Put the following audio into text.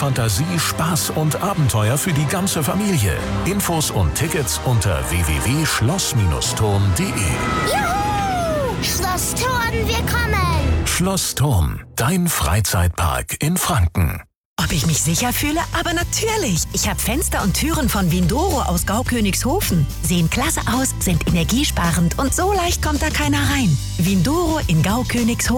Fantasie, Spaß und Abenteuer für die ganze Familie. Infos und Tickets unter www.schloss-turm.de. Juhu! Schloss Thurn, wir kommen! Schloss Thurn, dein Freizeitpark in Franken. Ob ich mich sicher fühle? Aber natürlich. Ich habe Fenster und Türen von Windoro aus Gaukönigshofen. Sehen klasse aus, sind energiesparend und so leicht kommt da keiner rein. Windoro in Gaukönigshofen.